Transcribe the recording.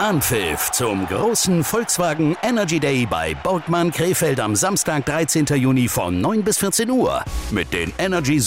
Anpfiff zum großen Volkswagen Energy Day bei Borgmann Krefeld am Samstag, 13. Juni von 9 bis 14 Uhr. Mit den Energy